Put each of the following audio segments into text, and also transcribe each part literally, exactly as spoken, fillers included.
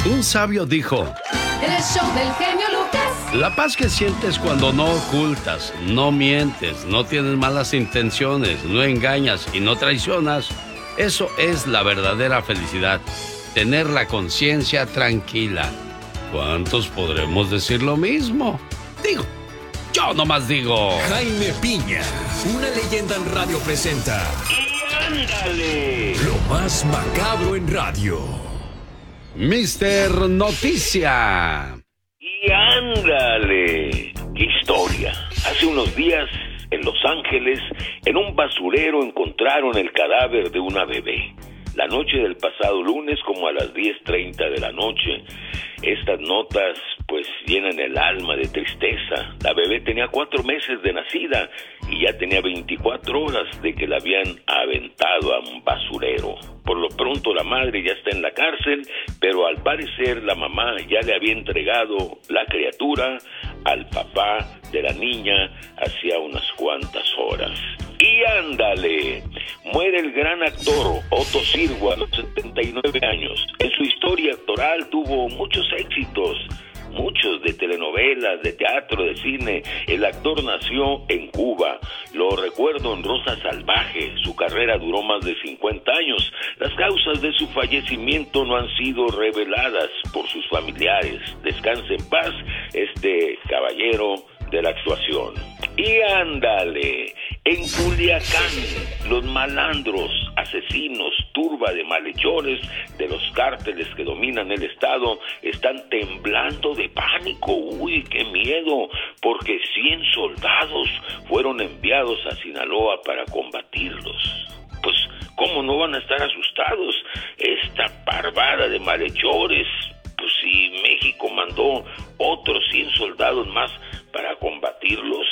Un sabio dijo: El show del genio Lucas. La paz que sientes cuando no ocultas, no mientes, no tienes malas intenciones, no engañas y no traicionas, eso es la verdadera felicidad. Tener la conciencia tranquila. ¿Cuántos podremos decir lo mismo? Digo, yo nomás digo. Jaime Piña, una leyenda en radio presenta. ¡Y ándale! Lo más macabro en radio. Mister Noticia. ¡Y ándale! ¡Qué historia! Hace unos días, en Los Ángeles, en un basurero encontraron el cadáver de una bebé. La noche del pasado lunes, como a las diez treinta de la noche. Estas notas, pues, llenan el alma de tristeza. La bebé tenía cuatro meses de nacida y ya tenía veinticuatro horas de que la habían aventado a un basurero. Por lo pronto la madre ya está en la cárcel, pero al parecer la mamá ya le había entregado la criatura al papá de la niña hacía unas cuantas horas. Y ándale, muere el gran actor Otto Sirgu a los setenta y nueve años. En su historia actoral tuvo muchos éxitos, muchos de telenovelas, de teatro, de cine. El actor nació en Cuba, lo recuerdo en Rosa Salvaje. Su carrera duró más de cincuenta años. Las causas de su fallecimiento no han sido reveladas por sus familiares. Descanse en paz este caballero de la actuación. Y ándale, en Culiacán, los malandros, asesinos, turba de malhechores de los cárteles que dominan el estado están temblando de pánico. Uy, qué miedo, porque cien soldados fueron enviados a Sinaloa para combatirlos. Pues, ¿cómo no van a estar asustados? Esta parvada de malhechores, pues si México mandó otros cien soldados más para combatirlos.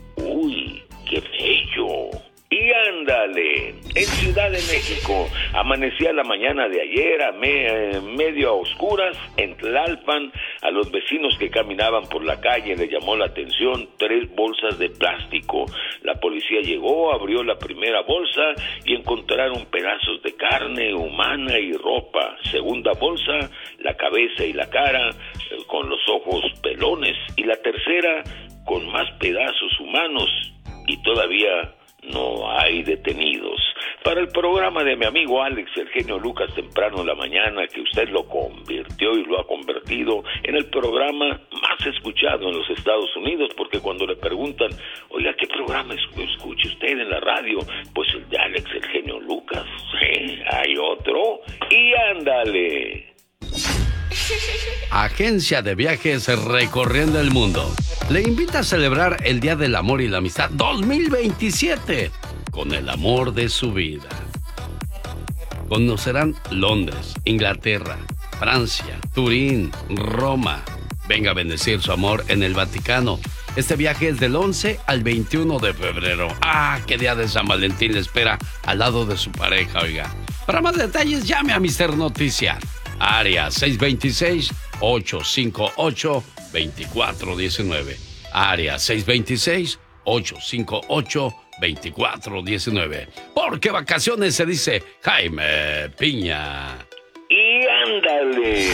Uy, qué bello. Y ándale, en Ciudad de México, amanecía la mañana de ayer a me, eh, medio a oscuras, en Tlalpan. A los vecinos que caminaban por la calle les llamó la atención tres bolsas de plástico. La policía llegó, abrió la primera bolsa y encontraron pedazos de carne humana y ropa. Segunda bolsa, la cabeza y la cara, eh, con los ojos pelones. Y la tercera, con más pedazos humanos y todavía no hay detenidos. Para el programa de mi amigo Alex, el genio Lucas, temprano en la mañana, que usted lo convirtió y lo ha convertido en el programa más escuchado en los Estados Unidos, porque cuando le preguntan, oiga, ¿qué programa escucha usted en la radio? Pues el de Alex, el genio Lucas. ¿Sí? Hay otro. Y ándale. Agencia de viajes recorriendo el mundo le invita a celebrar el Día del Amor y la Amistad dos mil veintisiete con el amor de su vida. Conocerán Londres, Inglaterra, Francia, Turín, Roma. Venga a bendecir su amor en el Vaticano. Este viaje es del once al veintiuno de febrero. ¡Ah, qué día de San Valentín le espera al lado de su pareja, oiga! Para más detalles, llame a mister Noticia. Área seis dos seis, ocho cinco ocho, dos cuatro uno nueve. Área seis dos seis, ocho cinco ocho, dos cuatro uno nueve. Porque vacaciones se dice Jaime Piña. Y ándale.